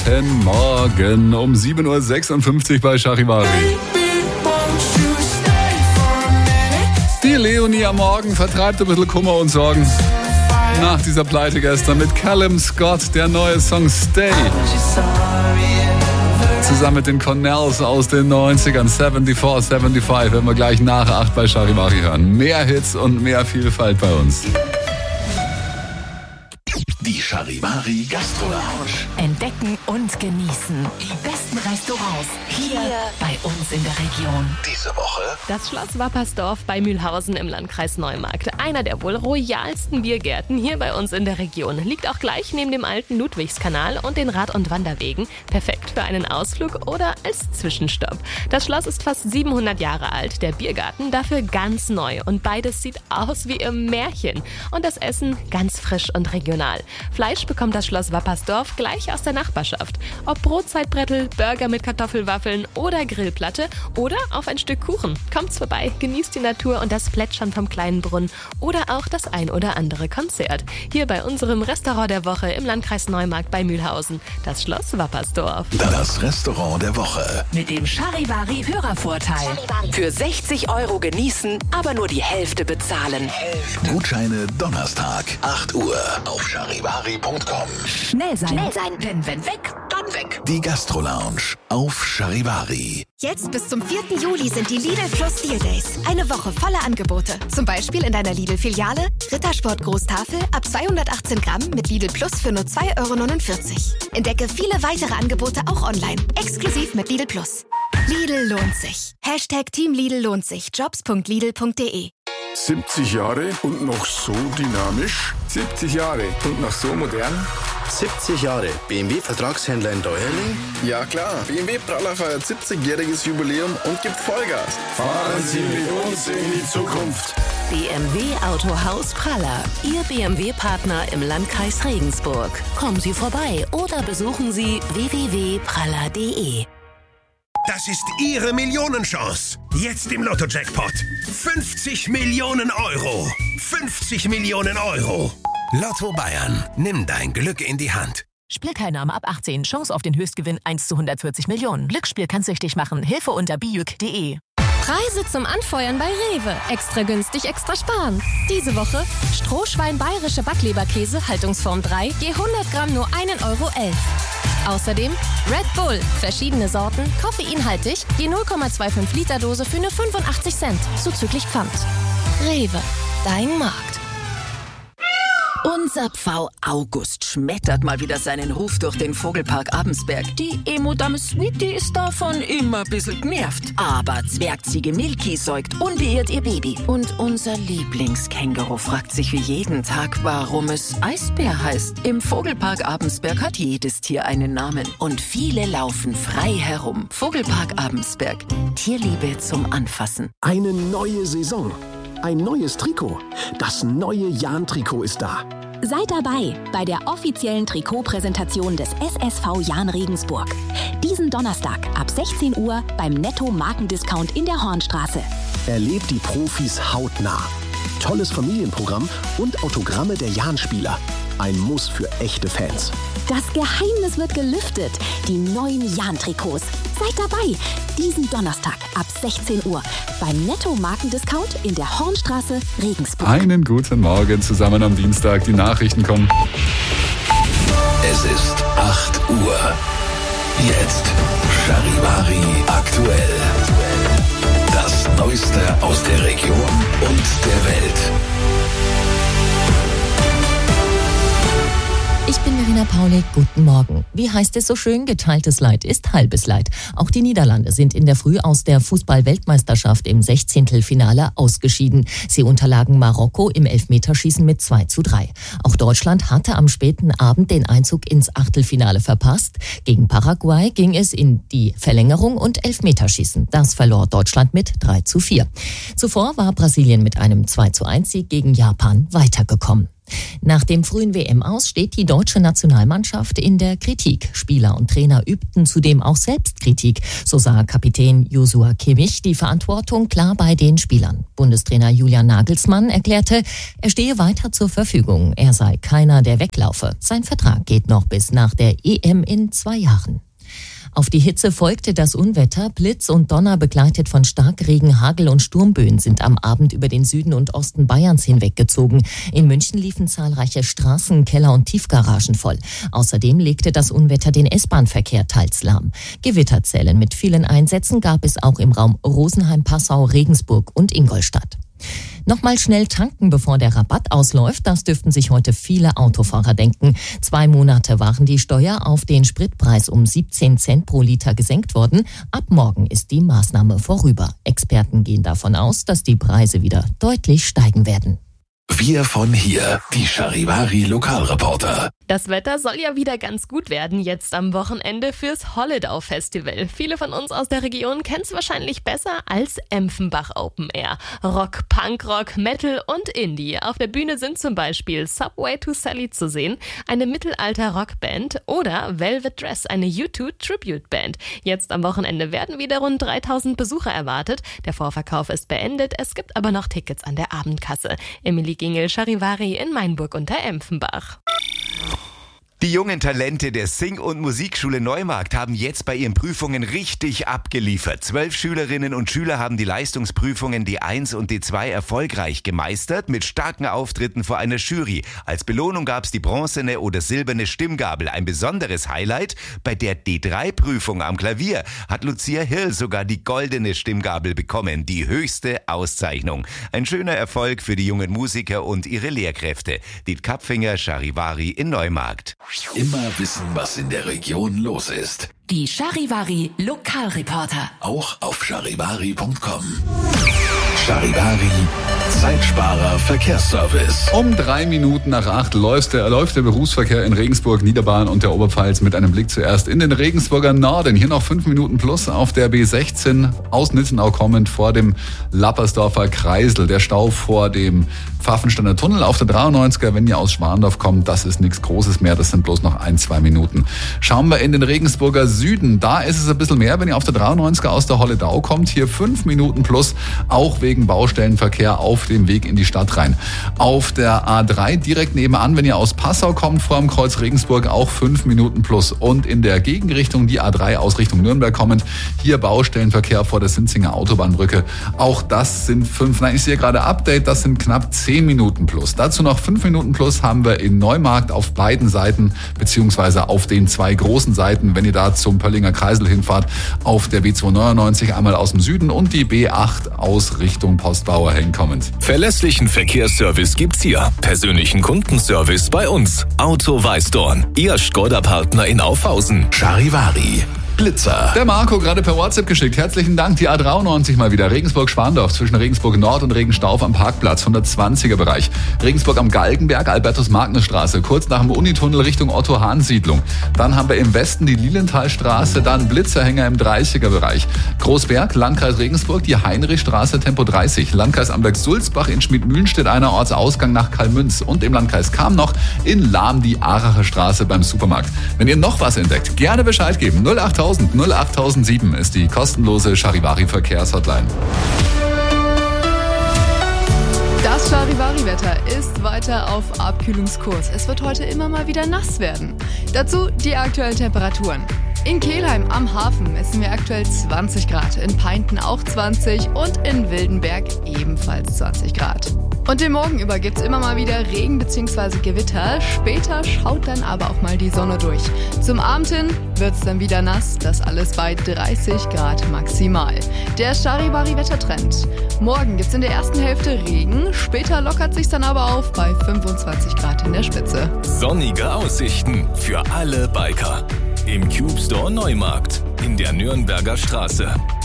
Guten Morgen um 7.56 Uhr bei Charivari. Die Leonie am Morgen vertreibt ein bisschen Kummer und Sorgen. Nach dieser Pleite gestern mit Callum Scott, der neue Song Stay. Zusammen mit den Cornells aus den 90ern, 74, 75, werden wir gleich nach 8 bei Charivari hören. Mehr Hits und mehr Vielfalt bei uns. Die Charivari Gastro Lounge. Entdecken und genießen die besten Restaurants hier bei uns in der Region. Diese Woche Das Schloss Wappersdorf bei Mühlhausen im Landkreis Neumarkt. Einer der wohl royalsten Biergärten hier bei uns in der Region. Liegt auch gleich neben dem alten Ludwigskanal und den Rad- und Wanderwegen. Perfekt für einen Ausflug oder als Zwischenstopp. Das Schloss ist fast 700 Jahre alt, der Biergarten dafür ganz neu. Und beides sieht aus wie im Märchen. Und das Essen ganz frisch und regional. Fleisch bekommt das Schloss Wappersdorf gleich aus der Nachbarschaft. Ob Brotzeitbrettel, Burger mit Kartoffelwaffeln oder Grillplatte oder auf ein Stück Kuchen. Kommt's vorbei, genießt die Natur und das Plätschern vom kleinen Brunnen oder auch das ein oder andere Konzert. Hier bei unserem Restaurant der Woche im Landkreis Neumarkt bei Mühlhausen. Das Schloss Wappersdorf. das Restaurant der Woche. Mit dem Charivari Hörervorteil. Für 60 € genießen, aber nur die Hälfte bezahlen. Gutscheine Donnerstag, 8 Uhr auf charivari.com. Schnell sein. Denn wenn weg, dann weg. Die Gastro Lounge auf Charivari. Jetzt bis zum 4. Juli sind die Lidl Plus Deal Days. Eine Woche voller Angebote. Zum Beispiel in deiner Lidl-Filiale Rittersport Großtafel ab 218 Gramm mit Lidl Plus für nur 2,49 €. Entdecke viele weitere Angebote auch online. Exklusiv mit Lidl Plus. Lidl lohnt sich. Team Lidl lohnt sich. Jobs.lidl.de 70 Jahre und noch so dynamisch? 70 Jahre und noch so modern? 70 Jahre BMW-Vertragshändler in Deuerling? Ja klar, BMW Praller feiert 70-jähriges Jubiläum und gibt Vollgas. Fahren Sie mit uns in die Zukunft. BMW Autohaus Praller. Ihr BMW-Partner im Landkreis Regensburg. Kommen Sie vorbei oder besuchen Sie www.praller.de. Das ist Ihre Millionenchance. Jetzt im Lotto-Jackpot. 50 Millionen €. 50 Millionen €. Lotto Bayern. Nimm dein Glück in die Hand. Spielteilnahme ab 18. Chance auf den Höchstgewinn 1 zu 140 Millionen. Glücksspiel kann süchtig machen. Hilfe unter bijuk.de. Preise zum Anfeuern bei Rewe. Extra günstig, extra sparen. Diese Woche Strohschwein bayerische Backleberkäse, Haltungsform 3, je 100 Gramm nur 1,11 €. Außerdem Red Bull, verschiedene Sorten, koffeinhaltig, je 0,25 Liter Dose für nur 85 Cent, zuzüglich Pfand. Rewe, dein Markt. Unser Pfau August schmettert mal wieder seinen Ruf durch den Vogelpark Abensberg. Die Emo-Dame Sweetie ist davon immer ein bisschen genervt. Aber Zwergziege Milky säugt unbeirrt ihr Baby. Und unser Lieblingskänguru fragt sich wie jeden Tag, warum es Eisbär heißt. Im Vogelpark Abensberg hat jedes Tier einen Namen. Und viele laufen frei herum. Vogelpark Abensberg. Tierliebe zum Anfassen. Eine neue Saison. Ein neues Trikot. Das neue Jahn-Trikot ist da. Seid dabei bei der offiziellen Trikotpräsentation des SSV Jahn Regensburg. Diesen Donnerstag ab 16 Uhr beim Netto Markendiscount in der Hornstraße. Erlebt die Profis hautnah. Tolles Familienprogramm und Autogramme der Jahn-Spieler. Ein Muss für echte Fans. Das Geheimnis wird gelüftet. Die neuen Jahn-Trikots. Seid dabei. Diesen Donnerstag ab 16 Uhr beim Netto Markendiscount in der Hornstraße, Regensburg. Einen guten Morgen zusammen am Dienstag. Die Nachrichten kommen. Es ist 8 Uhr. Jetzt Charivari aktuell. Das Neueste aus der Region und der Welt. Ich bin Verena Paulik, guten Morgen. Wie heißt es so schön, geteiltes Leid ist halbes Leid. Auch die Niederlande sind in der Früh aus der Fußball-Weltmeisterschaft im 16. ausgeschieden. Sie unterlagen Marokko im Elfmeterschießen mit 2:3. Auch Deutschland hatte am späten Abend den Einzug ins Achtelfinale verpasst. Gegen Paraguay ging es in die Verlängerung und Elfmeterschießen. Das verlor Deutschland mit 3:4. Zuvor war Brasilien mit einem 2:1 Sieg gegen Japan weitergekommen. Nach dem frühen WM-Aus steht die deutsche Nationalmannschaft in der Kritik. Spieler und Trainer übten zudem auch Selbstkritik. So sah Kapitän Joshua Kimmich die Verantwortung klar bei den Spielern. Bundestrainer Julian Nagelsmann erklärte, er stehe weiter zur Verfügung. Er sei keiner, der weglaufe. Sein Vertrag geht noch bis nach der EM in 2 Jahren. Auf die Hitze folgte das Unwetter. Blitz und Donner begleitet von Starkregen, Hagel und Sturmböen sind am Abend über den Süden und Osten Bayerns hinweggezogen. In München liefen zahlreiche Straßen, Keller und Tiefgaragen voll. Außerdem legte das Unwetter den S-Bahn-Verkehr teils lahm. Gewitterzellen mit vielen Einsätzen gab es auch im Raum Rosenheim, Passau, Regensburg und Ingolstadt. Nochmal schnell tanken, bevor der Rabatt ausläuft, das dürften sich heute viele Autofahrer denken. 2 Monate waren die Steuer auf den Spritpreis um 17 Cent pro Liter gesenkt worden. Ab morgen ist die Maßnahme vorüber. Experten gehen davon aus, dass die Preise wieder deutlich steigen werden. Wir von hier, die Charivari Lokalreporter. Das Wetter soll ja wieder ganz gut werden jetzt am Wochenende fürs Holledau Festival. Viele von uns aus der Region kennen es wahrscheinlich besser als Empfenbach Open Air. Rock, Punkrock, Metal und Indie. Auf der Bühne sind zum Beispiel Subway to Sally zu sehen, eine Mittelalter-Rockband, oder Velvet Dress, eine U2-Tribute-Band. Jetzt am Wochenende werden wieder rund 3000 Besucher erwartet. Der Vorverkauf ist beendet, es gibt aber noch Tickets an der Abendkasse. Emilie Gingel, Charivari in Mainburg unter Empfenbach. Die jungen Talente der Sing- und Musikschule Neumarkt haben jetzt bei ihren Prüfungen richtig abgeliefert. 12 Schülerinnen und Schüler haben die Leistungsprüfungen D1 und D2 erfolgreich gemeistert, mit starken Auftritten vor einer Jury. Als Belohnung gab es die bronzene oder silberne Stimmgabel. Ein besonderes Highlight: bei der D3-Prüfung am Klavier hat Lucia Hill sogar die goldene Stimmgabel bekommen, die höchste Auszeichnung. Ein schöner Erfolg für die jungen Musiker und ihre Lehrkräfte. Diet Kapfinger, Charivari in Neumarkt. Immer wissen, was in der Region los ist. Die Charivari Lokalreporter. Auch auf charivari.com. Charivari, Zeitsparer Verkehrsservice. Um 3 Minuten nach 8 läuft der Berufsverkehr in Regensburg, Niederbayern und der Oberpfalz mit einem Blick zuerst in den Regensburger Norden. Hier noch 5 Minuten plus auf der B16 aus Nittenau kommend vor dem Lappersdorfer Kreisel. Der Stau vor dem Pfaffensteiner Tunnel auf der 93er, wenn ihr aus Schwandorf kommt, das ist nichts Großes mehr, das sind bloß noch 1-2 Minuten. Schauen wir in den Regensburger Süden, da ist es ein bisschen mehr, wenn ihr auf der 93er aus der Holledau kommt, hier 5 Minuten plus, auch wegen Baustellenverkehr auf dem Weg in die Stadt rein. Auf der A3 direkt nebenan, wenn ihr aus Passau kommt, vor dem Kreuz Regensburg, auch 5 Minuten plus. Und in der Gegenrichtung, die A3 aus Richtung Nürnberg kommend, hier Baustellenverkehr vor der Sinzinger Autobahnbrücke. Auch das sind ich sehe gerade Update, das sind knapp 10 Minuten plus. Dazu noch 5 Minuten plus haben wir in Neumarkt auf beiden Seiten, beziehungsweise auf den 2 großen Seiten, wenn ihr da zum Pöllinger Kreisel hinfahrt, auf der B299 einmal aus dem Süden und die B8 aus Richtung Postbauer hinkommend. Verlässlichen Verkehrsservice gibt's hier. Persönlichen Kundenservice bei uns. Auto Weißdorn, Ihr Skoda-Partner in Aufhausen. Charivari. Blitzer. Der Marco gerade per WhatsApp geschickt. Herzlichen Dank. Die A93 mal wieder. Regensburg-Schwandorf zwischen Regensburg Nord und Regenstauf am Parkplatz, 120er Bereich. Regensburg am Galgenberg, Albertus-Magnus-Straße, kurz nach dem Unitunnel Richtung Otto-Hahn-Siedlung. Dann haben wir im Westen die Lilienthalstraße, dann Blitzerhänger im 30er Bereich. Großberg, Landkreis Regensburg, die Heinrichstraße, Tempo 30. Landkreis Amberg-Sulzbach, in Schmidmühlen steht einer Ortsausgang nach Kalmünz. Und im Landkreis Cham noch in Lahm die Aracher Straße beim Supermarkt. Wenn ihr noch was entdeckt, gerne Bescheid geben. 08000 08007 ist die kostenlose Charivari-Verkehrshotline. Das Charivari-Wetter ist weiter auf Abkühlungskurs. Es wird heute immer mal wieder nass werden. Dazu die aktuellen Temperaturen. In Kelheim am Hafen messen wir aktuell 20 Grad, in Peinten auch 20 und in Wildenberg ebenfalls 20 Grad. Und den Morgen über gibt's immer mal wieder Regen bzw. Gewitter. Später schaut dann aber auch mal die Sonne durch. Zum Abend hin wird's dann wieder nass, das alles bei 30 Grad maximal. Der Charivari-Wettertrend. Morgen gibt's in der ersten Hälfte Regen, später lockert sich's dann aber auf bei 25 Grad in der Spitze. Sonnige Aussichten für alle Biker. Im Cube Store Neumarkt in der Nürnberger Straße.